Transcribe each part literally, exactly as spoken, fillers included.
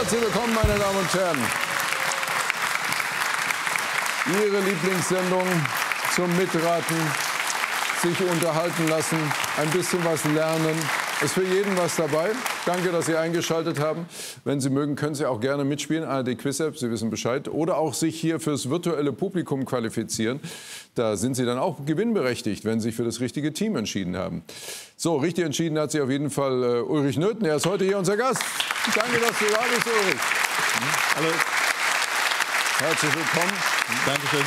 Herzlich willkommen, meine Damen und Herren. Ihre Lieblingssendung zum Mitraten, sich unterhalten lassen, ein bisschen was lernen. Ist für jeden was dabei. Danke, dass Sie eingeschaltet haben. Wenn Sie mögen, können Sie auch gerne mitspielen. A R D Quiz App, Sie wissen Bescheid. Oder auch sich hier fürs virtuelle Publikum qualifizieren. Da sind Sie dann auch gewinnberechtigt, wenn Sie sich für das richtige Team entschieden haben. So, richtig entschieden hat sich auf jeden Fall äh, Ulrich Nöthen. Er ist heute hier unser Gast. Danke, dass du da bist, Ulrich. Hallo. Herzlich willkommen. Dankeschön.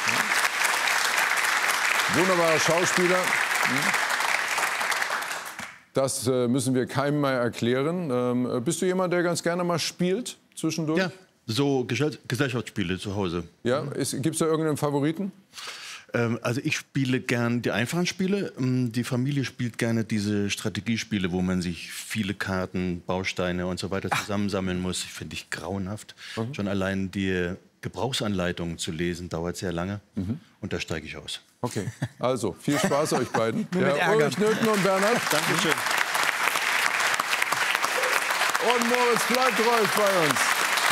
Wunderbarer Schauspieler. Das äh, müssen wir keinem mal erklären. Ähm, bist du jemand, der ganz gerne mal spielt zwischendurch? Ja, so Gesell Gesellschaftsspiele zu Hause. Ja, gibt es da irgendeinen Favoriten? Ähm, also ich spiele gern die einfachen Spiele. Die Familie spielt gerne diese Strategiespiele, wo man sich viele Karten, Bausteine und so weiter zusammensammeln muss. Finde ich grauenhaft. Mhm. Schon allein die Gebrauchsanleitungen zu lesen dauert sehr lange. Mhm. Und da steige ich aus. Okay, also viel Spaß euch beiden. Nur mit ja, Ulrich Nöthen und Bernhard. Dankeschön. Und Moritz Bleibtreu bei uns.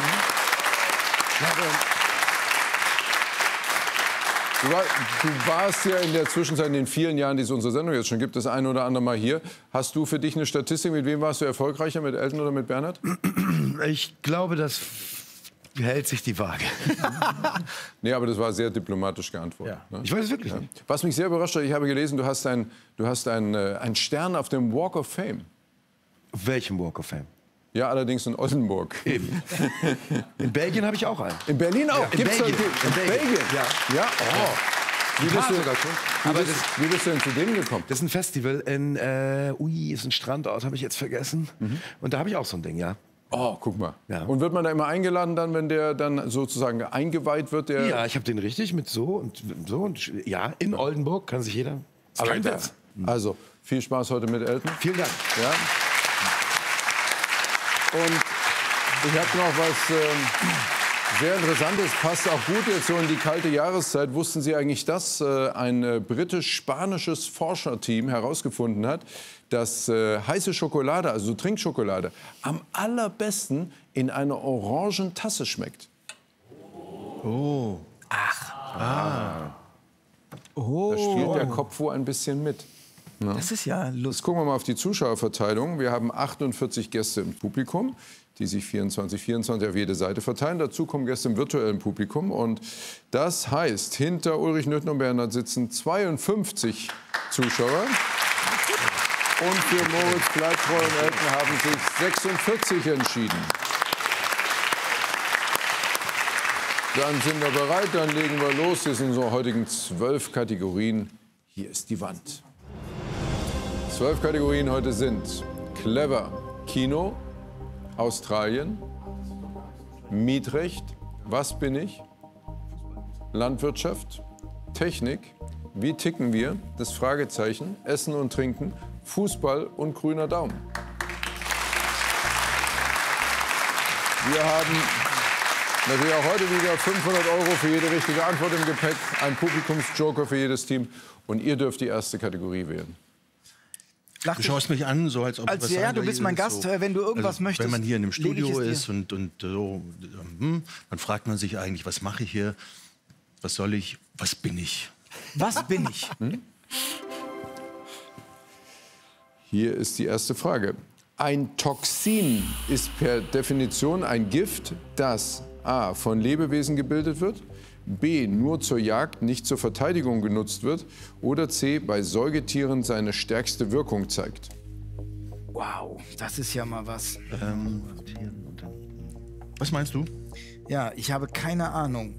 Du, war, du warst ja in der Zwischenzeit, in den vielen Jahren, die es unsere Sendung jetzt schon gibt, das eine oder andere Mal hier. Hast du für dich eine Statistik? Mit wem warst du erfolgreicher, mit Elton oder mit Bernhard? Ich glaube, das hält sich die Waage. Nee, aber das war sehr diplomatisch geantwortet. Ja. Ne? Ich weiß es wirklich ja. nicht. Was mich sehr überrascht hat, ich habe gelesen, du hast einen du hast ein, äh, einen Stern auf dem Walk of Fame. Auf welchem Walk of Fame? Ja, allerdings in Oldenburg. Eben. In Belgien habe ich auch einen. In Berlin auch? Ja, in Gibt's Belgien. Da, In Belgien. Belgien? Ja. Ja? Oh. Wie, bist du, sogar schon. wie, Aber bist, das, wie bist du denn zu dem gekommen? das ist ein Festival in, äh, ui, ist ein Strandort, habe ich jetzt vergessen. Mhm. Und da habe ich auch so ein Ding, ja. Oh, guck mal. Ja. Und wird man da immer eingeladen dann, wenn der dann sozusagen eingeweiht wird? Der Ja, ich habe den richtig mit so und so und ja, in Oldenburg kann sich jeder. Aber Kein da- Witz. Also, viel Spaß heute mit Elton. Vielen Dank. Ja. Und ich habe noch was ähm, sehr Interessantes, passt auch gut jetzt so in die kalte Jahreszeit. Wussten Sie eigentlich, dass äh, ein äh, britisch-spanisches Forscherteam herausgefunden hat, dass äh, heiße Schokolade, also Trinkschokolade, am allerbesten in einer orangen Tasse schmeckt? Oh. Da spielt der Kopf wohl ein bisschen mit. Das ist ja Jetzt lustig. gucken wir mal auf die Zuschauerverteilung. Wir haben achtundvierzig Gäste im Publikum, die sich vierundzwanzig, vierundzwanzig auf jede Seite verteilen. Dazu kommen Gäste im virtuellen Publikum. Und das heißt, hinter Ulrich Nöthen und Bernhard sitzen zweiundfünfzig Zuschauer. Und für Moritz Bleibtreu und Elton haben sich sechsundvierzig entschieden. Dann sind wir bereit, dann legen wir los. Hier sind unsere heutigen zwölf Kategorien. Hier ist die Wand. Zwölf Kategorien heute sind Clever, Kino, Australien, Mietrecht, Was bin ich, Landwirtschaft, Technik, Wie ticken wir, das Fragezeichen, Essen und Trinken, Fußball und grüner Daumen. Wir haben natürlich auch heute wieder fünfhundert Euro für jede richtige Antwort im Gepäck, ein Publikumsjoker für jedes Team und ihr dürft die erste Kategorie wählen. Du schaust mich an, so als ob Als, was ja, sagen du soll. bist mein Das Gast, so. äh, wenn du irgendwas also, möchtest, Wenn man hier in einem lege ich Studio es dir. ist und, und so, hm, dann fragt man sich eigentlich, was mache ich hier? Was soll ich? Was bin ich? Was bin ich? Hier ist die erste Frage. Ein Toxin ist per Definition ein Gift, das a. von Lebewesen gebildet wird, b. nur zur Jagd, nicht zur Verteidigung genutzt wird oder c. bei Säugetieren seine stärkste Wirkung zeigt. Wow, das ist ja mal was. Ähm, was meinst du? Ja, ich habe keine Ahnung.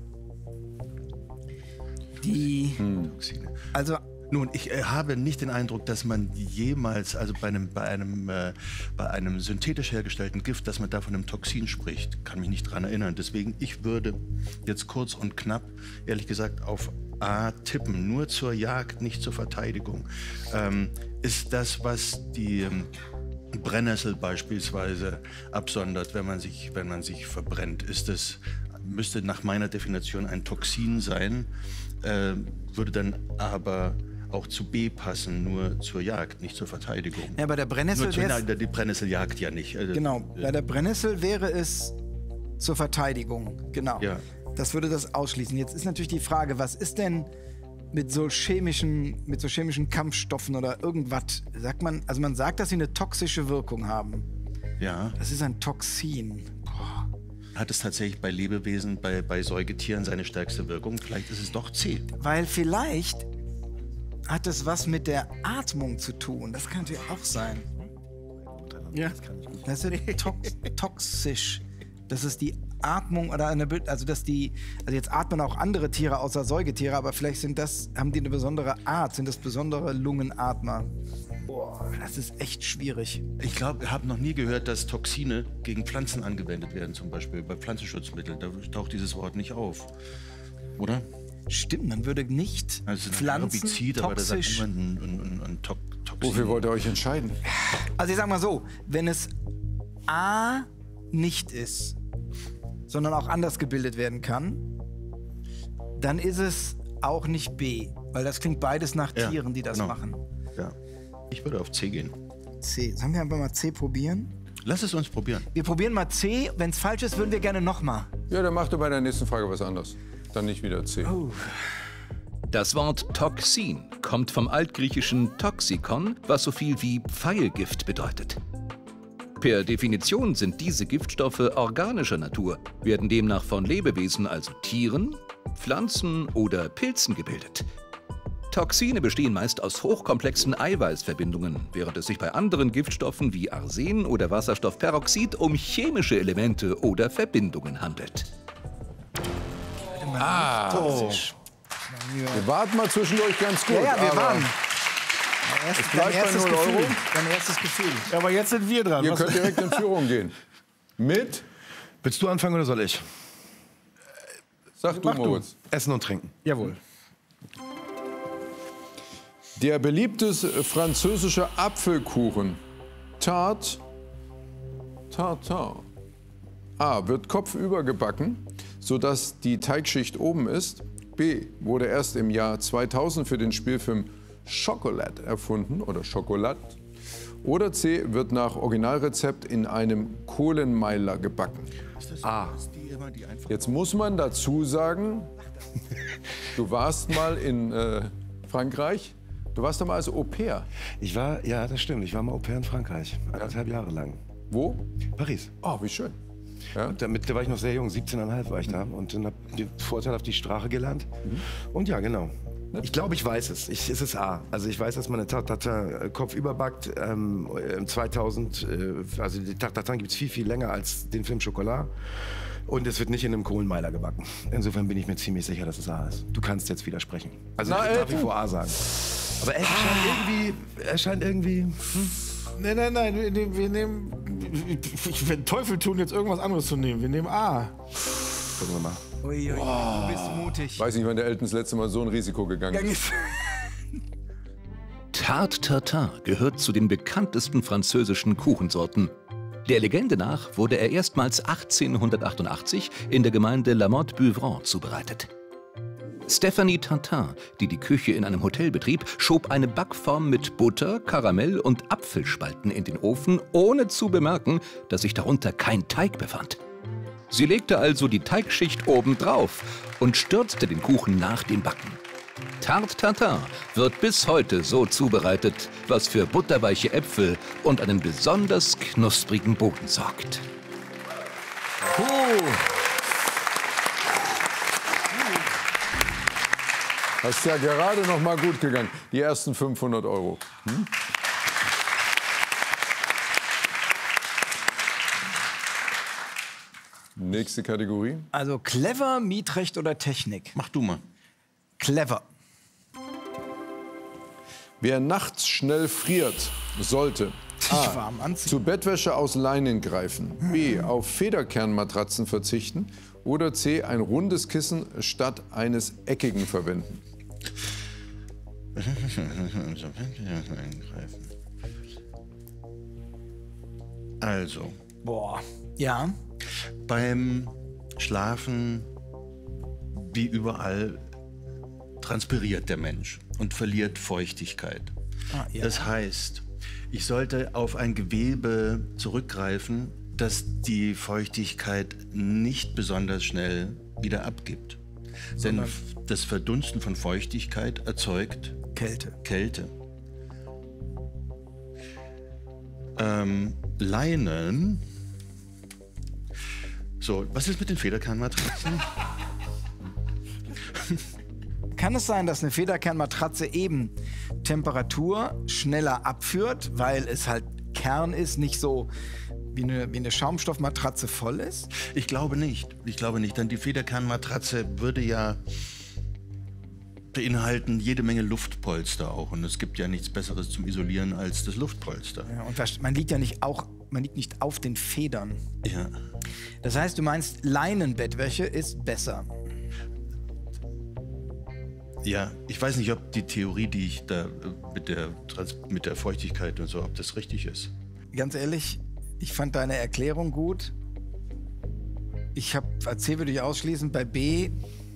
Die, also Nun, ich äh, habe nicht den Eindruck, dass man jemals, also bei einem, bei einem, äh, bei einem synthetisch hergestellten Gift, dass man da von einem Toxin spricht. Kann mich nicht daran erinnern. Deswegen, ich würde jetzt kurz und knapp, ehrlich gesagt, auf A tippen. Nur zur Jagd, nicht zur Verteidigung. Ähm, ist das, was die ähm, Brennnessel beispielsweise absondert, wenn man sich, wenn man sich verbrennt, ist das, müsste nach meiner Definition ein Toxin sein, äh, würde dann aber auch zu B passen, nur zur Jagd, nicht zur Verteidigung. ja, bei der Brennnessel Nur zu, wär's- nein, die Brennnessel jagt ja nicht. Also, Genau, bei der Brennnessel wäre es zur Verteidigung, genau. Ja. Das würde das ausschließen. Jetzt ist natürlich die Frage, was ist denn mit so chemischen, mit so chemischen Kampfstoffen oder irgendwas? Sagt man, also man sagt, dass sie eine toxische Wirkung haben. Ja. Das ist ein Toxin. Boah. Hat es tatsächlich bei Lebewesen, bei, bei Säugetieren seine stärkste Wirkung? Vielleicht ist es doch C. Weil vielleicht hat es was mit der Atmung zu tun. Das kann natürlich auch sein. Ja. Das ist ja tox toxisch. Das ist die Atmung oder eine, also dass die, also jetzt atmen auch andere Tiere außer Säugetiere, aber vielleicht sind das, haben die eine besondere Art, sind das besondere Lungenatmer. Boah, das ist echt schwierig. Ich glaube, ich habe noch nie gehört, dass Toxine gegen Pflanzen angewendet werden, zum Beispiel bei Pflanzenschutzmitteln. Da taucht dieses Wort nicht auf. Oder? Stimmt, man würde nicht Also ein Pflanzen Herbizid, aber da sagt toxisch. niemand ein, ein, ein, ein Tok Toxin. Wofür wollt ihr euch entscheiden? Also ich sag mal so, wenn es A nicht ist, sondern auch anders gebildet werden kann, dann ist es auch nicht B, weil das klingt beides nach Ja, Tieren, die das genau. machen. Ja. Ich würde auf C gehen. C. Sollen wir einfach mal C probieren? Lass es uns probieren. Wir probieren mal C. Wenn es falsch ist, würden wir gerne nochmal. Ja, dann macht ihr bei der nächsten Frage was anderes. Dann nicht wieder C. Oh. Das Wort Toxin kommt vom altgriechischen Toxikon, was so viel wie Pfeilgift bedeutet. Per Definition sind diese Giftstoffe organischer Natur, werden demnach von Lebewesen, also Tieren, Pflanzen oder Pilzen gebildet. Toxine bestehen meist aus hochkomplexen Eiweißverbindungen, während es sich bei anderen Giftstoffen wie Arsen oder Wasserstoffperoxid um chemische Elemente oder Verbindungen handelt. Wir warten mal zwischendurch ganz gut. Ja, ja, wir aber waren. Es bleibt bei erstes null Gefühl. Euro. Dein erstes Gefühl. Aber jetzt sind wir dran. Ihr Was- könnt direkt in Führung gehen. Mit, Willst du anfangen oder soll ich? sag du, Mach du. Moritz. Essen und trinken. Jawohl. Der beliebte französische Apfelkuchen. Tart. Tartar. A. Wird kopfüber gebacken, sodass die Teigschicht oben ist. B. Wurde erst im Jahr zweitausend für den Spielfilm Chocolat erfunden oder Schokolad. Oder C. Wird nach Originalrezept in einem Kohlenmeiler gebacken. A. Die immer, die einfach Jetzt muss man dazu sagen, du warst mal in äh, Frankreich. Du warst da mal als Au-pair. Ich war, ja, das stimmt. Ich war mal Au pair in Frankreich. Anderthalb Jahre lang. Wo? Paris. Oh, wie schön. Ja? Und damit, da war ich noch sehr jung, siebzehn Komma fünf war ich da. Und dann habe ich den Vorteil auf die Sprache gelernt. Und ja, genau. Ich glaube, ich weiß es. Ich, es ist A. Also ich weiß, dass man eine Tartata Kopf überbackt. Ähm, zweitausend, äh, also die Tartata gibt es viel, viel länger als den Film Chocolat. Und es wird nicht in einem Kohlenmeiler gebacken. Insofern bin ich mir ziemlich sicher, dass es A ist. Du kannst jetzt widersprechen. Also Na, ich würde nach wie Elton. vor A sagen. Aber er scheint irgendwie, er scheint irgendwie... Hm. Nein, nein, nein, wir nehmen, wir nehmen ich werde Teufel tun, jetzt irgendwas anderes zu nehmen. Wir nehmen A. Gucken wir mal. Ui, ui, du bist mutig. Weiß nicht, wann der Elton das letzte Mal so ein Risiko gegangen ist. Tarte Tatin gehört zu den bekanntesten französischen Kuchensorten. Der Legende nach wurde er erstmals achtzehnhundertachtundachtzig in der Gemeinde La Motte-Beuvron zubereitet. Stéphanie Tintin, die die Küche in einem Hotel betrieb, schob eine Backform mit Butter, Karamell und Apfelspalten in den Ofen, ohne zu bemerken, dass sich darunter kein Teig befand. Sie legte also die Teigschicht oben drauf und stürzte den Kuchen nach dem Backen. Tarte Tatin wird bis heute so zubereitet, was für butterweiche Äpfel und einen besonders knusprigen Boden sorgt. Puh. Das ist ja gerade noch mal gut gegangen. Die ersten fünfhundert Euro. Hm? Nächste Kategorie. Also clever, Mietrecht oder Technik? Mach du mal. Clever. Wer nachts schnell friert, sollte Ich warm anziehen. zu Bettwäsche aus Leinen greifen, B. auf Federkernmatratzen verzichten oder C. ein rundes Kissen statt eines eckigen verwenden. Also, Boah. Ja. beim Schlafen, wie überall, transpiriert der Mensch und verliert Feuchtigkeit. Ah, ja. Das heißt, ich sollte auf ein Gewebe zurückgreifen, dass die Feuchtigkeit nicht besonders schnell wieder abgibt. Denn das Verdunsten von Feuchtigkeit erzeugt Kälte. Kälte. Ähm, Leinen. So, was ist mit den Federkernmatratzen? Kann es sein, dass eine Federkernmatratze eben Temperatur schneller abführt, weil es halt Kern ist, nicht so wie eine, wie eine Schaumstoffmatratze voll ist? Ich glaube nicht. Ich glaube nicht, denn die Federkernmatratze würde ja beinhalten jede Menge Luftpolster auch. Und es gibt ja nichts Besseres zum Isolieren als das Luftpolster. Ja, und das, man liegt ja nicht auch, man liegt nicht auf den Federn. Ja. Das heißt, du meinst, Leinenbettwäsche ist besser. Ja, ich weiß nicht, ob die Theorie, die ich da äh, mit der, Trans- mit der Feuchtigkeit und so, ob das richtig ist. Ganz ehrlich, ich fand deine Erklärung gut. Ich habe, C würde ich ausschließen, bei B,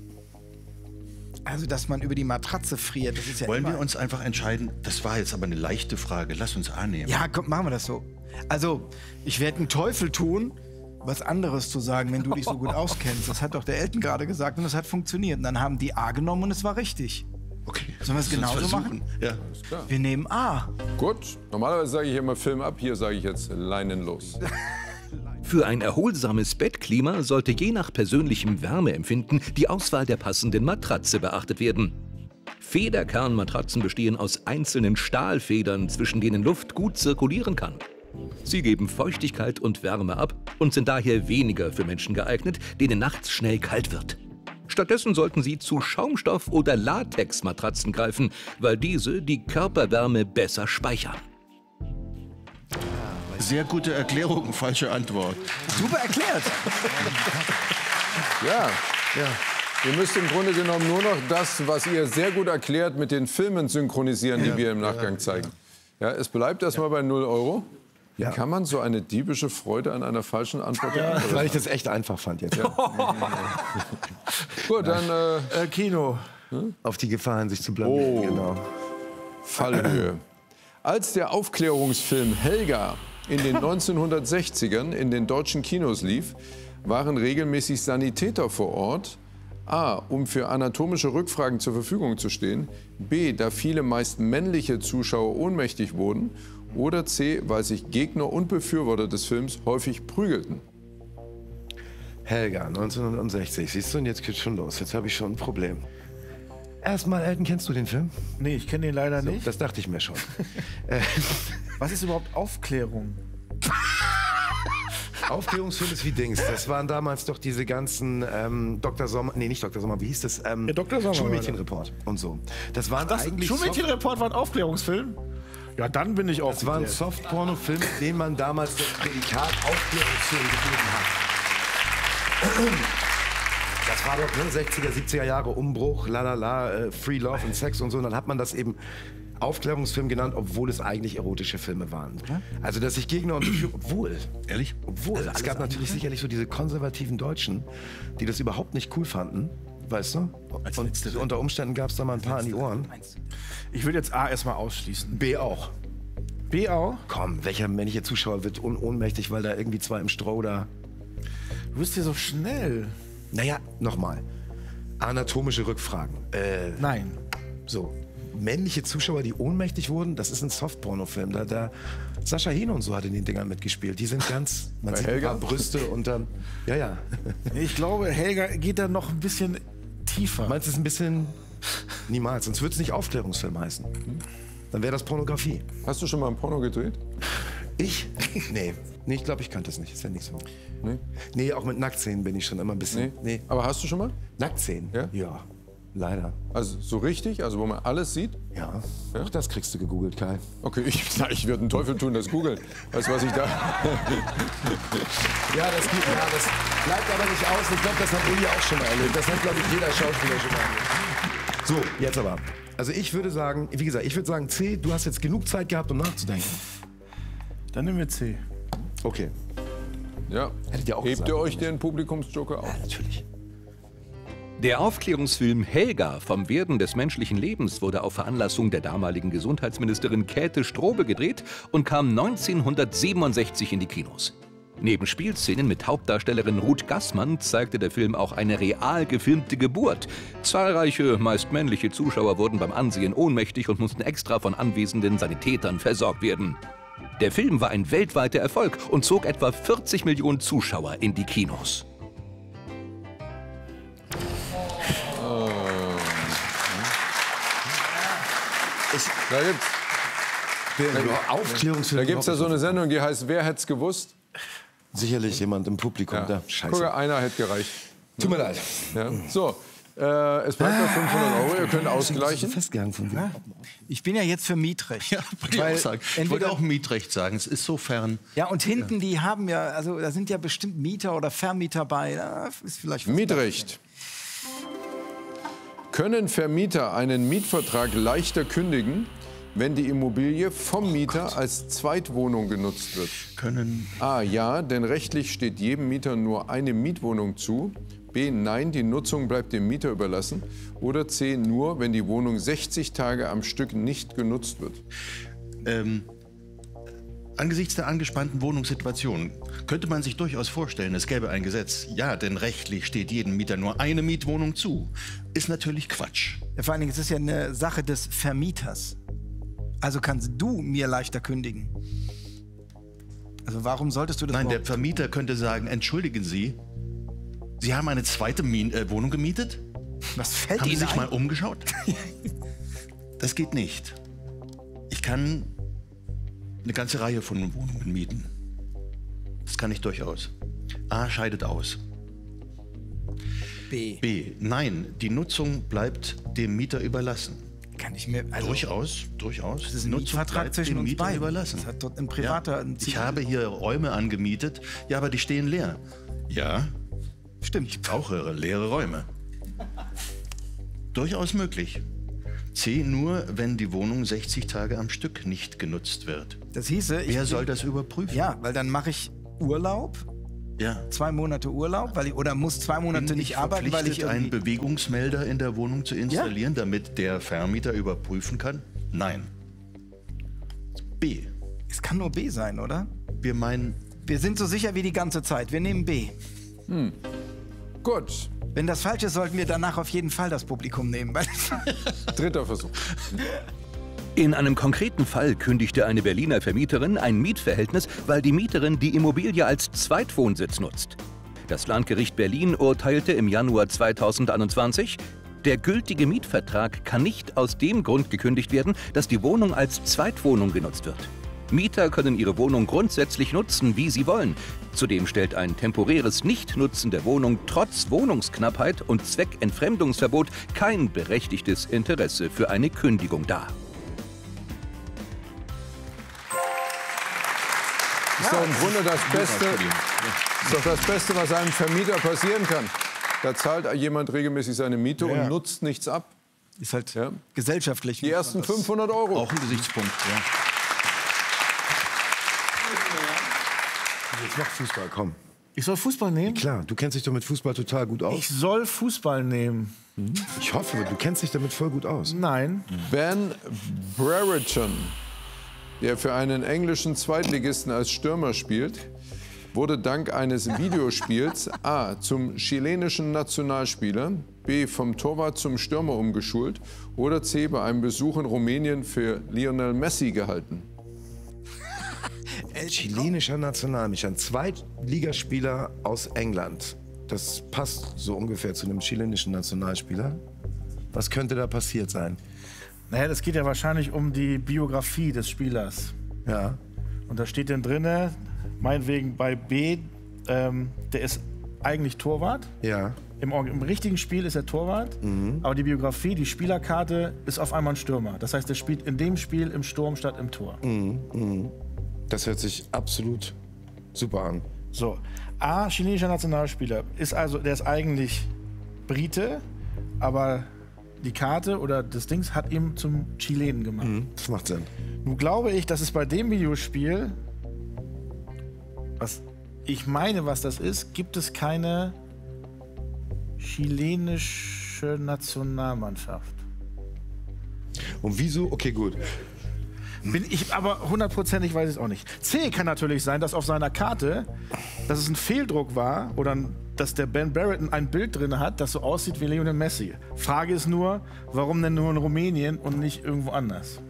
also dass man über die Matratze friert, das ist ja Wollen immer... wir uns einfach entscheiden, das war jetzt aber eine leichte Frage, lass uns A nehmen. Ja, komm, machen wir das so. Also, ich werde einen Teufel tun, was anderes zu sagen, wenn du dich so gut auskennst. Das hat doch der Elton gerade gesagt und das hat funktioniert. Und dann haben die A genommen und es war richtig. Okay. Sollen wir es Lass uns genauso versuchen. machen? Ja. Wir nehmen A. Gut, normalerweise sage ich immer Film ab, hier sage ich jetzt Leinen los. Für ein erholsames Bettklima sollte je nach persönlichem Wärmeempfinden die Auswahl der passenden Matratze beachtet werden. Federkernmatratzen bestehen aus einzelnen Stahlfedern, zwischen denen Luft gut zirkulieren kann. Sie geben Feuchtigkeit und Wärme ab und sind daher weniger für Menschen geeignet, denen nachts schnell kalt wird. Stattdessen sollten Sie zu Schaumstoff- oder Latexmatratzen greifen, weil diese die Körperwärme besser speichern. Sehr gute Erklärung, falsche Antwort. Super erklärt. Ja, ja. Ihr müsst im Grunde genommen nur noch das, was ihr sehr gut erklärt, mit den Filmen synchronisieren, die wir im Nachgang zeigen. Ja, es bleibt erstmal bei null Euro. Wie Ja. kann man so eine diebische Freude an einer falschen Antwort haben? Weil ich das echt einfach fand jetzt. Gut, dann äh, Äh, Kino. Auf die Gefahr hin, sich zu blamieren. Oh. Genau. Fallhöhe. Als der Aufklärungsfilm Helga in den neunzehnhundertsechzigern in den deutschen Kinos lief, waren regelmäßig Sanitäter vor Ort. A, um für anatomische Rückfragen zur Verfügung zu stehen. B, da viele meist männliche Zuschauer ohnmächtig wurden. Oder C, weil sich Gegner und Befürworter des Films häufig prügelten. Helga, neunzehnhundertsechzig. Siehst du, und jetzt geht's schon los. Jetzt habe ich schon ein Problem. Erstmal, Elton, kennst du den Film? Nee, ich kenne den leider nicht. Das dachte ich mir schon. äh, Was ist überhaupt Aufklärung? Aufklärungsfilm ist wie Dings. Das waren damals doch diese ganzen ähm, Doktor Sommer, nee, nicht Doktor Sommer, wie hieß das? Ähm, Ja, Doktor Sommer Schulmädchenreport und so. Das waren Das eigentlich Schulmädchenreport war ein Aufklärungsfilm? Ja, dann bin ich Das war ein aufgeklärt. Softporno-Film, den man damals das Prädikat Aufklärungsfilm gegeben hat. Das war doch ne, sechziger, siebziger Jahre Umbruch, la la la, äh, Free Love and Sex und so. Und dann hat man das eben Aufklärungsfilm genannt, obwohl es eigentlich erotische Filme waren. Also, dass sich Gegner und Befür- obwohl, Ehrlich? obwohl, es gab natürlich sicherlich so diese konservativen Deutschen, die das überhaupt nicht cool fanden, weißt du? Und so unter Umständen gab es da mal ein paar an die Ohren. Ich würde jetzt A erstmal ausschließen. B auch. B auch? Komm, welcher männliche Zuschauer wird un ohnmächtig, weil da irgendwie zwei im Stroh da... Du bist hier so schnell. Naja, nochmal. Anatomische Rückfragen. Äh, Nein. so. Männliche Zuschauer, die ohnmächtig wurden, das ist ein Softporno-Film. Da, da Sascha Hehn und so hat in den Dingern mitgespielt. Die sind ganz... Man sieht Helga? ein paar Brüste und dann... Ja, ja. Ich glaube, Helga geht da noch ein bisschen tiefer. Meinst du, es ist ein bisschen... Niemals. Sonst würde es nicht Aufklärungsfilm heißen. Dann wäre das Pornografie. Hast du schon mal ein Porno gedreht? Ich? Nee. Nee, ich glaube, ich könnte es nicht. Ist ja nicht so. Nee. Nee, auch mit Nacktszenen bin ich schon immer ein bisschen... Nee. Nee. Aber hast du schon mal? Nacktszenen? Ja? Ja. Leider. Also so richtig? Also wo man alles sieht? Ja. Auch das kriegst du gegoogelt, Kai. Okay, ich, na, ich würde einen Teufel tun, das googeln. Weißt du, was ich da... Ja, das geht. Ja, das bleibt aber nicht aus. Ich glaube, das hat Uli auch schon mal erlebt. Das hat, glaube ich, jeder Schauspieler schon mal erlebt. So, jetzt aber. Also ich würde sagen, wie gesagt, ich würde sagen C, du hast jetzt genug Zeit gehabt, um nachzudenken. Dann nehmen wir C. Okay. Ja. Hättet ihr auch Hebt gesagt, ihr oder euch nicht? den Publikumsjoker auf? Ja, natürlich. Der Aufklärungsfilm Helga vom Werden des menschlichen Lebens wurde auf Veranlassung der damaligen Gesundheitsministerin Käthe Strobel gedreht und kam neunzehnhundertsiebenundsechzig in die Kinos. Neben Spielszenen mit Hauptdarstellerin Ruth Gassmann zeigte der Film auch eine real gefilmte Geburt. Zahlreiche, meist männliche Zuschauer wurden beim Ansehen ohnmächtig und mussten extra von anwesenden Sanitätern versorgt werden. Der Film war ein weltweiter Erfolg und zog etwa vierzig Millionen Zuschauer in die Kinos. Da gibt's, Aufklärungsfilm. da gibt's ja so eine Sendung, die heißt Wer hätt's gewusst? Sicherlich jemand im Publikum Ja. da. Scheiße. Guck, einer hätte gereicht. Tut mir leid. Ja. So, äh, es bleibt noch fünfhundert Euro, ihr könnt ausgleichen. Festgehangen von dir. Ich bin ja jetzt für Mietrecht. Ja, wollte ich Weil auch sagen. Ich entweder- wollte auch Mietrecht sagen. Es ist sofern. Ja, und hinten, die haben ja, also da sind ja bestimmt Mieter oder Vermieter bei. Da ist vielleicht was Mietrecht. Können Vermieter einen Mietvertrag leichter kündigen, wenn die Immobilie vom Mieter als Zweitwohnung genutzt wird? Können. A. Ja, denn rechtlich steht jedem Mieter nur eine Mietwohnung zu. B. Nein, die Nutzung bleibt dem Mieter überlassen. Oder C. Nur, wenn die Wohnung sechzig Tage am Stück nicht genutzt wird. Ähm, angesichts der angespannten Wohnungssituation könnte man sich durchaus vorstellen, es gäbe ein Gesetz. Ja, denn rechtlich steht jedem Mieter nur eine Mietwohnung zu. Ist natürlich Quatsch. Ja, vor allen Dingen, es ist ja eine Sache des Vermieters. Also kannst du mir leichter kündigen. Also warum solltest du das Nein, der überhaupt- Vermieter könnte sagen, entschuldigen Sie, Sie haben eine zweite Mien äh, Wohnung gemietet? Was fällt Haben Sie Ihnen sich ein? mal umgeschaut? Das geht nicht. Ich kann eine ganze Reihe von Wohnungen mieten. Das kann ich durchaus. A. Scheidet aus. B. B. Nein, die Nutzung bleibt dem Mieter überlassen. Kann ich mir... Also, durchaus, durchaus. das ist ein Nutzung Mietvertrag bleibt zwischen dem uns Mieter beiden. überlassen. Das hat dort ein privater... Ja. ein Ich Zivil- habe hier Räume angemietet, ja, aber die stehen leer. Ja, Stimmt. ich brauche leere Räume. Durchaus möglich. C. Nur, wenn die Wohnung sechzig Tage am Stück nicht genutzt wird. Das hieße... Ich Wer soll das überprüfen? Ja, weil dann mache ich Urlaub, Ja. zwei Monate Urlaub, weil ich, oder muss zwei Monate Bin nicht ich arbeiten, weil ich verpflichtet, einen irgendwie... Bewegungsmelder in der Wohnung zu installieren, damit der Vermieter überprüfen kann? Nein. B. Es kann nur B sein, oder? Wir meinen, Wir sind so sicher wie die ganze Zeit. Wir nehmen B. Gut, Wenn das falsch ist, sollten wir danach auf jeden Fall das Publikum nehmen. Weil dritter Versuch. In einem konkreten Fall kündigte eine Berliner Vermieterin ein Mietverhältnis, weil die Mieterin die Immobilie als Zweitwohnsitz nutzt. Das Landgericht Berlin urteilte im Januar zweitausendeinundzwanzig, der gültige Mietvertrag kann nicht aus dem Grund gekündigt werden, dass die Wohnung als Zweitwohnung genutzt wird. Mieter können ihre Wohnung grundsätzlich nutzen, wie sie wollen. Zudem stellt ein temporäres Nichtnutzen der Wohnung trotz Wohnungsknappheit und Zweckentfremdungsverbot kein berechtigtes Interesse für eine Kündigung dar. Ist doch im Grunde das Beste, ist doch das Beste, was einem Vermieter passieren kann. Da zahlt jemand regelmäßig seine Miete Ja. und nutzt nichts ab. ist halt Ja. gesellschaftlich. Die ersten fünfhundert Euro. auch ein Gesichtspunkt. Ja. Jetzt mach Fußball, komm. Ich soll Fußball nehmen? Klar, du kennst dich doch mit Fußball total gut aus. Ich soll Fußball nehmen. Ich hoffe, du kennst dich damit voll gut aus. Nein. Ben Brereton, der für einen englischen Zweitligisten als Stürmer spielt, wurde dank eines Videospiels A. zum chilenischen Nationalspieler, B. vom Torwart zum Stürmer umgeschult oder C. bei einem Besuch in Rumänien für Lionel Messi gehalten. Chilenischer Nationalspieler, ein Zweitligaspieler aus England. Das passt so ungefähr zu einem chilenischen Nationalspieler. Was könnte da passiert sein? Naja, das geht ja wahrscheinlich um die Biografie des Spielers. Ja. Und da steht dann drinne, meinetwegen bei B, ähm, der ist eigentlich Torwart. Ja. Im, Or- Im richtigen Spiel ist er Torwart, aber die Biografie, die Spielerkarte ist auf einmal ein Stürmer. Das heißt, er spielt in dem Spiel im Sturm statt im Tor. Das hört sich absolut super an. So, A, chilenischer Nationalspieler, ist also, der ist eigentlich Brite, aber die Karte oder das Dings hat ihn zum Chilenen gemacht. Das macht Sinn. Nun glaube ich, dass es bei dem Videospiel, was ich meine, was das ist, gibt es keine chilenische Nationalmannschaft. Und wieso? Okay, gut. Bin ich, aber hundertprozentig weiß ich es auch nicht. C kann natürlich sein, dass auf seiner Karte, dass es ein Fehldruck war oder ein, dass der Ben Brereton ein Bild drin hat, das so aussieht wie Lionel Messi. Frage ist nur, warum denn nur in Rumänien und nicht irgendwo anders?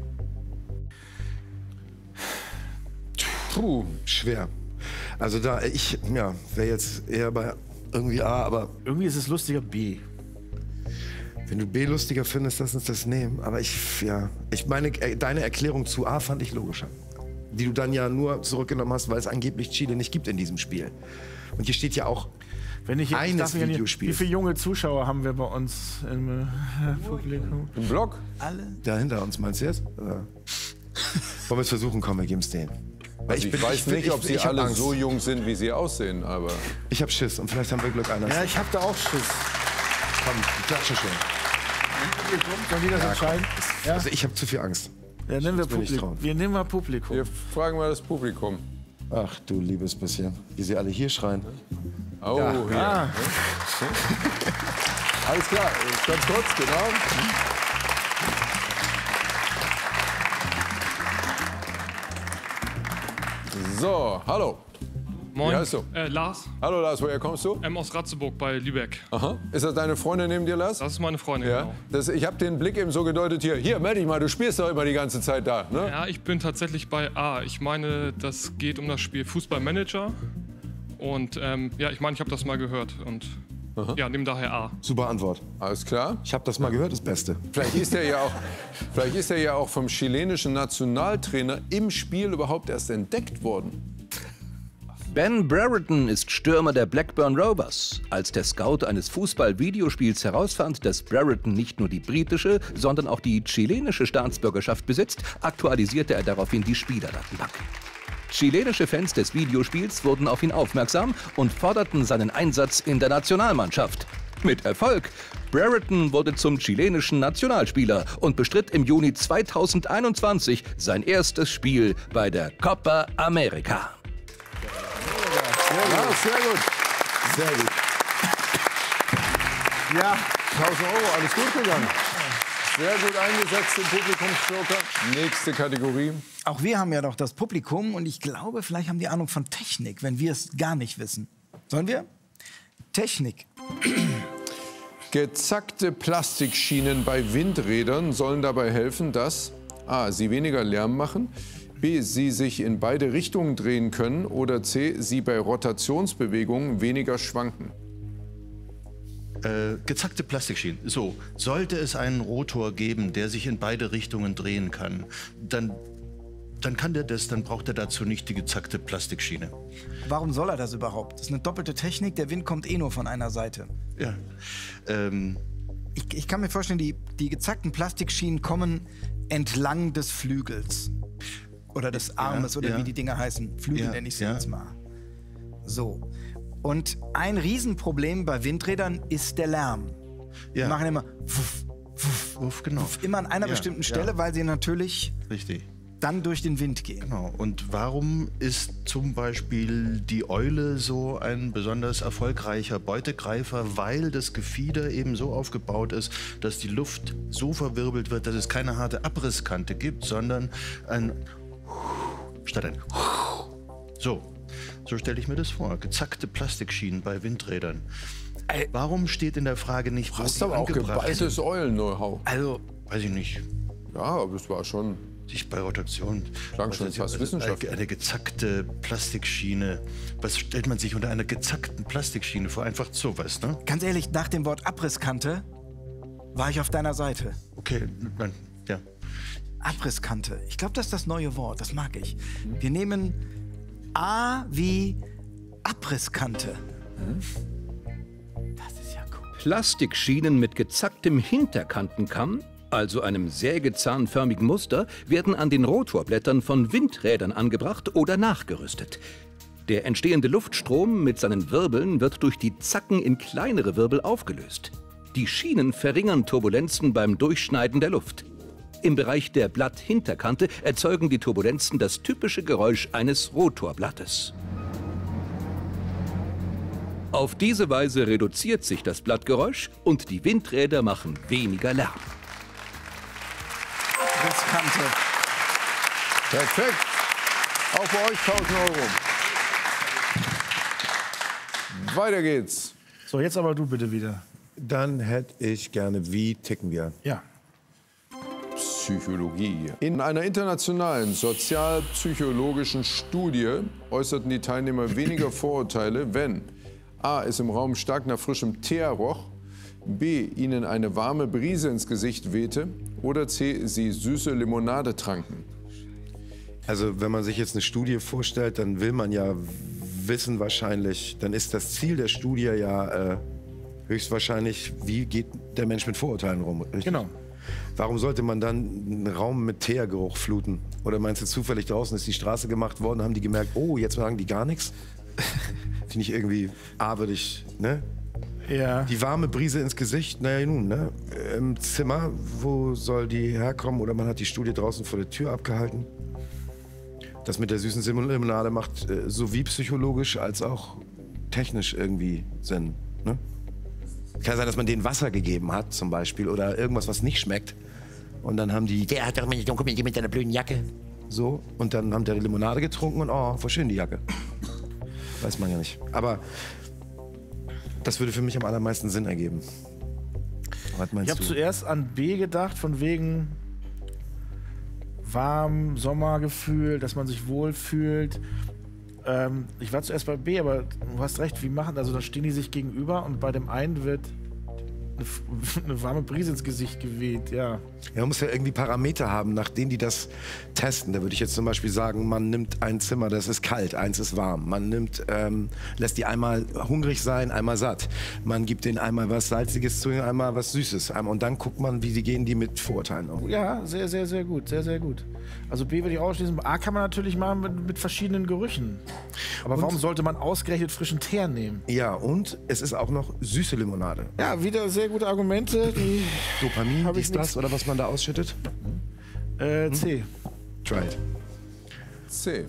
Puh, schwer. Also da, ich, ja, wäre jetzt eher bei irgendwie A, aber Irgendwie ist es lustiger B. wenn du B lustiger findest, lass uns das nehmen. Aber ich, ja, ich meine, äh, deine Erklärung zu A fand ich logischer. Die du dann ja nur zurückgenommen hast, weil es angeblich Chile nicht gibt in diesem Spiel. Und hier steht ja auch Wenn ich, ich eines darf mich ja nicht- Videospiels. Wie viele junge Zuschauer haben wir bei uns im äh, Publikum? Im Blog? Alle? Da hinter uns, meinst du jetzt? Oder? Wollen wir es versuchen? Komm, wir geben es denen. Weil Also ich, bin- weiß bin- nicht, ob ich- sie ich hab alle Angst. so jung sind, wie sie aussehen, aber Ich hab Schiss und vielleicht haben wir Glück anders. Ja, ich hab da auch Schiss. Komm, klatsche schon. Sollen die das entscheiden? Ja? Also ich habe zu viel Angst. Ja, nehmen wir will ich Publikum. trauen. Wir nehmen mal Publikum. wir fragen mal das Publikum. Ach du liebes bisschen. Wie sie alle hier schreien. Oh, Ja. hier. Ah, Alles klar, ganz kurz, genau. So, hallo. Moin. Wie heißt du? Äh, Lars, Hallo Lars, woher kommst du? ähm, aus Ratzeburg bei Lübeck. Aha. Ist das deine Freundin neben dir, Lars? Das ist meine Freundin, Ja. genau. Das, ich habe den Blick eben so gedeutet hier. Hier, melde dich mal, du spielst doch immer die ganze Zeit da. Ne? Ja, ich bin tatsächlich bei A. Ich meine, das geht um das Spiel Fußballmanager. Und ähm, ja, ich meine, ich habe das mal gehört. Und ja, nimm daher A. Super Antwort. Alles klar. Ich habe das mal gehört, das Beste. Vielleicht ist er ja auch, vielleicht ist er ja auch vom chilenischen Nationaltrainer im Spiel überhaupt erst entdeckt worden. Ben Brereton ist Stürmer der Blackburn Rovers. Als der Scout eines Fußball-Videospiels herausfand, dass Brereton nicht nur die britische, sondern auch die chilenische Staatsbürgerschaft besitzt, aktualisierte er daraufhin die Spielerdatenbank. Chilenische Fans des Videospiels wurden auf ihn aufmerksam und forderten seinen Einsatz in der Nationalmannschaft. Mit Erfolg. Brereton wurde zum chilenischen Nationalspieler und bestritt im Juni zweitausendeinundzwanzig sein erstes Spiel bei der Copa America. Ja, sehr gut. Sehr gut. Ja, tausend Euro, alles gut gegangen. Sehr gut eingesetzt im Publikumsjoker. Nächste Kategorie. Auch wir haben ja doch das Publikum und ich glaube, vielleicht haben die Ahnung von Technik, wenn wir es gar nicht wissen. Sollen wir? Technik. Gezackte Plastikschienen bei Windrädern sollen dabei helfen, dass a. sie weniger Lärm machen, b. sie sich in beide Richtungen drehen können oder c. sie bei Rotationsbewegungen weniger schwanken. Äh, gezackte Plastikschienen. So, sollte es einen Rotor geben, der sich in beide Richtungen drehen kann, dann, dann kann der das, dann braucht er dazu nicht die gezackte Plastikschiene. Warum soll er das überhaupt? Das ist eine doppelte Technik, der Wind kommt eh nur von einer Seite. Ja. Ähm, Ich, ich kann mir vorstellen, die, die gezackten Plastikschienen kommen entlang des Flügels. Oder des Armes, oder ja. wie die Dinger heißen. Flügel Ja, nenne ich sie ja. jetzt mal. So. Und ein Riesenproblem bei Windrädern ist der Lärm. Die Ja. machen immer wuff, wuff, Uff, genau. immer an einer Ja, bestimmten ja. Stelle, weil sie natürlich Richtig. dann durch den Wind gehen. Genau. Und warum ist zum Beispiel die Eule so ein besonders erfolgreicher Beutegreifer? Weil das Gefieder eben so aufgebaut ist, dass die Luft so verwirbelt wird, dass es keine harte Abrisskante gibt, sondern ein statt ein so. So stelle ich mir das vor. Gezackte Plastikschienen bei Windrädern. Warum steht in der Frage nicht, wo Hast die aber auch angebracht geballtes Eulen-Know-how. Also, Weiß ich nicht. Ja, aber es war schon. Sich bei Rotation. Klang schon Was ist fast das? wissenschaftlich. Eine, eine gezackte Plastikschiene. Was stellt man sich unter einer gezackten Plastikschiene vor? Einfach sowas, ne? ganz ehrlich, nach dem Wort Abrisskante war ich auf deiner Seite. Okay, dann, ja. Abrisskante. Ich glaube, das ist das neue Wort. Das mag ich. Wir nehmen A wie Abrisskante. Das ist ja cool. Plastikschienen mit gezacktem Hinterkantenkamm, also einem sägezahnförmigen Muster, werden an den Rotorblättern von Windrädern angebracht oder nachgerüstet. Der entstehende Luftstrom mit seinen Wirbeln wird durch die Zacken in kleinere Wirbel aufgelöst. Die Schienen verringern Turbulenzen beim Durchschneiden der Luft. Im Bereich der Blatthinterkante erzeugen die Turbulenzen das typische Geräusch eines Rotorblattes. Auf diese Weise reduziert sich das Blattgeräusch und die Windräder machen weniger Lärm. Abrisskante. Perfekt. Auch bei euch tausend Euro. Weiter geht's. So, jetzt aber du bitte wieder. Dann hätte ich gerne, wie ticken wir? Ja. Psychologie. In einer internationalen sozialpsychologischen Studie äußerten die Teilnehmer weniger Vorurteile, wenn a. es im Raum stark nach frischem Teer roch, b. ihnen eine warme Brise ins Gesicht wehte oder c. sie süße Limonade tranken. Also wenn man sich jetzt eine Studie vorstellt, dann will man ja wissen wahrscheinlich, dann ist das Ziel der Studie ja äh, höchstwahrscheinlich, wie geht der Mensch mit Vorurteilen rum. Richtig? Genau. Warum sollte man dann einen Raum mit Teergeruch fluten? Oder meinst du zufällig draußen ist die Straße gemacht worden, haben die gemerkt, oh, jetzt sagen die gar nichts? Finde ich irgendwie aberlich, ne? Ja. Die warme Brise ins Gesicht, naja nun, ne? Im Zimmer, wo soll die herkommen? Oder man hat die Studie draußen vor der Tür abgehalten. Das mit der süßen Limonade macht äh, sowie psychologisch als auch technisch irgendwie Sinn, ne? Kann sein, dass man denen Wasser gegeben hat, zum Beispiel, oder irgendwas, was nicht schmeckt. Und dann haben die, der hat doch mit, komm, mit deiner blöden Jacke. So, und dann haben die Limonade getrunken und oh, voll schön die Jacke. Weiß man ja nicht. Aber das würde für mich am allermeisten Sinn ergeben. Was meinst Ich habe du? zuerst an B gedacht, von wegen warm, Sommergefühl, dass man sich wohlfühlt. Ähm, ich war zuerst bei B, aber du hast recht, wie machen, also da stehen die sich gegenüber und bei dem einen wird eine, eine warme Brise ins Gesicht geweht, ja. Ja, man muss ja irgendwie Parameter haben, nach denen die das testen. Da würde ich jetzt zum Beispiel sagen, man nimmt ein Zimmer, das ist kalt, eins ist warm. Man nimmt, ähm, lässt die einmal hungrig sein, einmal satt. Man gibt denen einmal was Salziges zu, einmal was Süßes. Und dann guckt man, wie die gehen die mit Vorurteilen um. Ja, sehr, sehr, sehr gut, sehr, sehr gut. Also B würde ich ausschließen. A kann man natürlich machen mit, mit verschiedenen Gerüchen. Aber Und? warum sollte man ausgerechnet frischen Teer nehmen? Ja, und es ist auch noch süße Limonade. Ja, wieder sehr gute Argumente. Die Dopamin, Hab ich dies, das, nix. oder was man da ausschüttet? äh, C. Try it. C.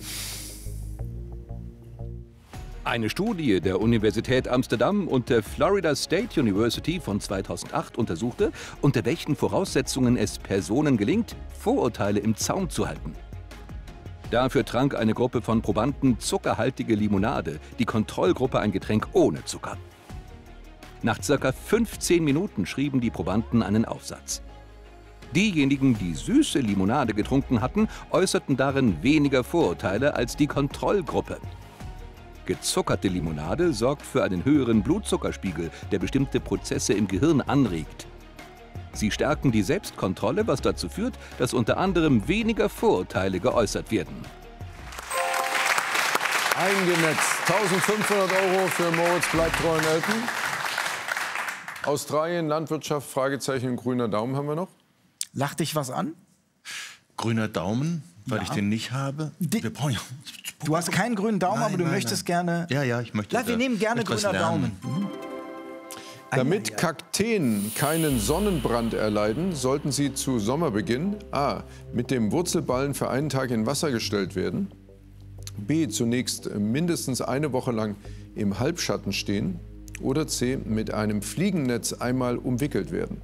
Eine Studie der Universität Amsterdam und der Florida State University von zweitausendacht untersuchte, unter welchen Voraussetzungen es Personen gelingt, Vorurteile im Zaum zu halten. Dafür trank eine Gruppe von Probanden zuckerhaltige Limonade, die Kontrollgruppe ein Getränk ohne Zucker. Nach circa fünfzehn Minuten schrieben die Probanden einen Aufsatz. Diejenigen, die süße Limonade getrunken hatten, äußerten darin weniger Vorurteile als die Kontrollgruppe. Gezuckerte Limonade sorgt für einen höheren Blutzuckerspiegel, der bestimmte Prozesse im Gehirn anregt. Sie stärken die Selbstkontrolle, was dazu führt, dass unter anderem weniger Vorurteile geäußert werden. Eingenetzt. eintausendfünfhundert Euro für Moritz bleibt treuen Eltern. Australien, Landwirtschaft, Fragezeichen, grüner Daumen haben wir noch. Lacht dich was an? Grüner Daumen, weil Ja. ich den nicht habe. Die- Wir brauchen ja Du hast keinen grünen Daumen, Nein, aber du nein, möchtest nein. gerne... Ja, ja, ich möchte. Na, wir da nehmen gerne etwas grüner lernen. Daumen. Damit Kakteen keinen Sonnenbrand erleiden, sollten sie zu Sommerbeginn a. mit dem Wurzelballen für einen Tag in Wasser gestellt werden, b. zunächst mindestens eine Woche lang im Halbschatten stehen oder c. mit einem Fliegennetz einmal umwickelt werden.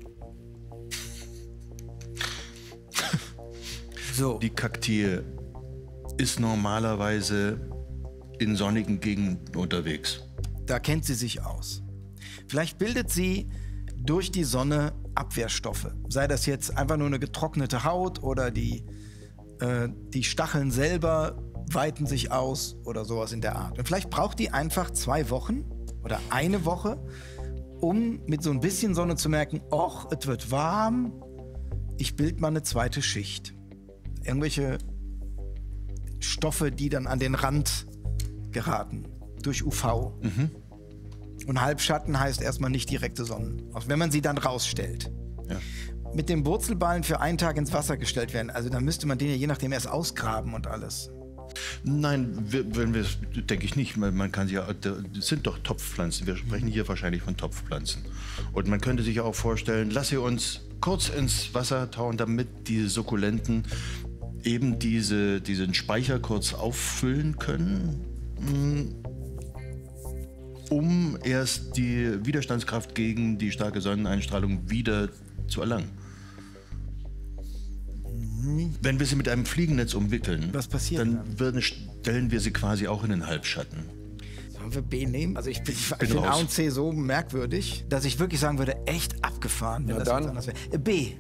So, Die Kakteen ist normalerweise in sonnigen Gegenden unterwegs. da kennt sie sich aus. Vielleicht bildet sie durch die Sonne Abwehrstoffe. Sei das jetzt einfach nur eine getrocknete Haut oder die, äh, die Stacheln selber weiten sich aus oder sowas in der Art. Und vielleicht braucht die einfach zwei Wochen oder eine Woche, um mit so ein bisschen Sonne zu merken, och, es wird warm, ich bild mal eine zweite Schicht. Irgendwelche Stoffe, die dann an den Rand geraten durch U V. Mhm. Und Halbschatten heißt erstmal nicht direkte Sonne, auch wenn man sie dann rausstellt. Ja. Mit dem Wurzelballen für einen Tag ins Wasser gestellt werden, also dann müsste man den ja je nachdem erst ausgraben und alles. Nein, wir- wenn wir, denke ich nicht. Man man kann sich ja, das sind doch Topfpflanzen. Wir sprechen hier wahrscheinlich von Topfpflanzen. Und man könnte sich auch vorstellen, lass sie uns kurz ins Wasser tauchen, damit die Sukkulenten eben diese, diesen Speicher kurz auffüllen können, mm, um erst die Widerstandskraft gegen die starke Sonneneinstrahlung wieder zu erlangen. Wenn wir sie mit einem Fliegennetz umwickeln, Was passiert dann dann? würden, stellen wir sie quasi auch in den Halbschatten. Sollen wir B nehmen? Also ich, bin- ich, ich bin finde A raus. und C so merkwürdig, dass ich wirklich sagen würde, echt abgefahren, wenn Na das dann. jetzt anders wäre. Äh, B.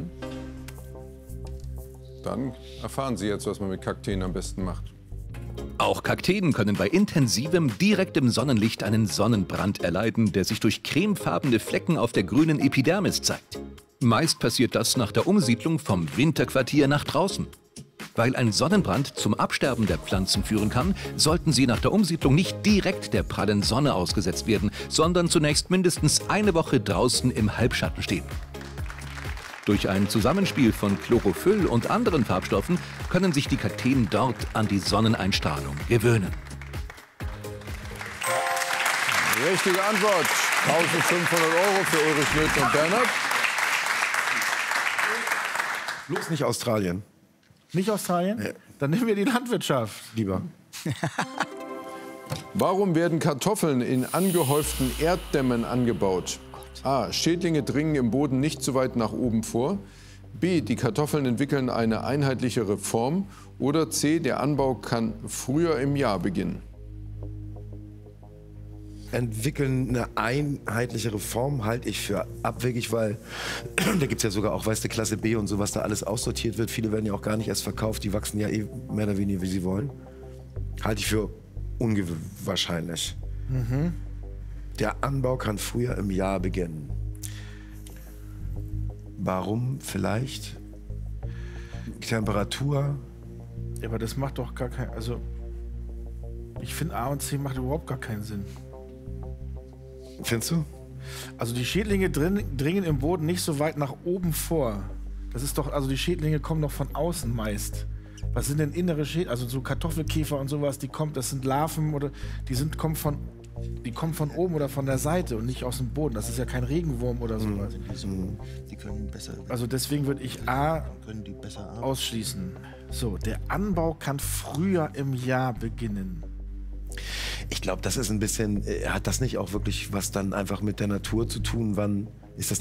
Dann erfahren Sie jetzt, was man mit Kakteen am besten macht. Auch Kakteen können bei intensivem, direktem Sonnenlicht einen Sonnenbrand erleiden, der sich durch cremefarbene Flecken auf der grünen Epidermis zeigt. Meist passiert das nach der Umsiedlung vom Winterquartier nach draußen. Weil ein Sonnenbrand zum Absterben der Pflanzen führen kann, sollten sie nach der Umsiedlung nicht direkt der prallen Sonne ausgesetzt werden, sondern zunächst mindestens eine Woche draußen im Halbschatten stehen. Durch ein Zusammenspiel von Chlorophyll und anderen Farbstoffen können sich die Kakteen dort an die Sonneneinstrahlung gewöhnen. Richtige Antwort. eintausendfünfhundert Euro für Ulrich Nöth und Bernhard. Bloß nicht Australien, Nicht Australien? Dann nehmen wir die Landwirtschaft. lieber. Warum werden Kartoffeln in angehäuften Erddämmen angebaut? A. Schädlinge dringen im Boden nicht so weit nach oben vor. B. Die Kartoffeln entwickeln eine einheitlichere Form. Oder C. Der Anbau kann früher im Jahr beginnen. Entwickeln eine einheitlichere Form halte ich für abwegig, weil da gibt es ja sogar auch, weißt du, Klasse B und so, was da alles aussortiert wird. Viele werden ja auch gar nicht erst verkauft, die wachsen ja eh mehr oder weniger, wie sie wollen. Halte ich für unwahrscheinlich. Der Anbau kann früher im Jahr beginnen. Warum vielleicht? Temperatur? Ja, aber das macht doch gar keinen. Also, ich finde A und C macht überhaupt gar keinen Sinn. Findest du? Also die Schädlinge drin, dringen im Boden nicht so weit nach oben vor. Das ist doch, also die Schädlinge kommen doch von außen meist. Was sind denn innere Schädlinge? Also so Kartoffelkäfer und sowas, die kommen, das sind Larven oder die sind kommen von, die kommen von oben oder von der Seite und nicht aus dem Boden. Das ist ja kein Regenwurm oder sowas. Die, so, die können besser, Also deswegen würde ich A können die besser arbeiten. ausschließen. So, der Anbau kann früher im Jahr beginnen. Ich glaube, das ist ein bisschen, äh, hat das nicht auch wirklich was dann einfach mit der Natur zu tun? Wann ist das